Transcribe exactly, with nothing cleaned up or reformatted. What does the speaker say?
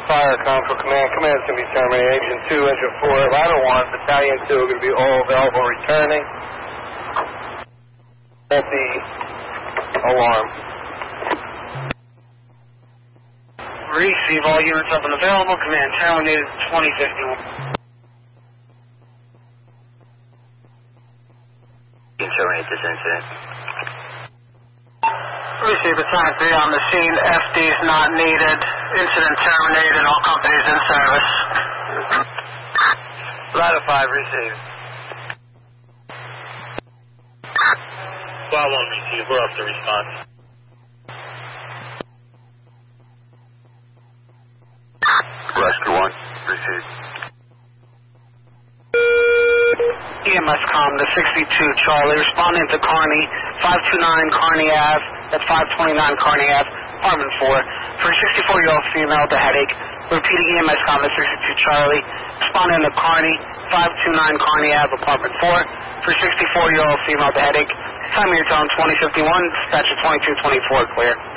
Fire com for command. Command's going to be terminated. Agent two, Agent four, Ladder one, Battalion two are going to be all available returning at the alarm. Receive all units up and available. Command terminated twenty fifty-one. You can terminate this incident. Receive Battalion three on the scene. F D is not needed. Incident terminated. All companies in service. Ladder five, receive. Squad one, receive. We're up to response. Rescue one, receive. E M S com to sixty-two Charlie, responding to Kearney, five two nine Kearney Ave, at five twenty-nine Kearney Ave, apartment four. For a sixty-four-year-old female with a headache, repeating E M S com to sixty-two Charlie, responding to Kearney, five two nine Kearney Ave, apartment four. For a sixty-four-year-old female with a headache, time of your tone twenty fifty-one, dispatcher twenty-two twenty-four, clear.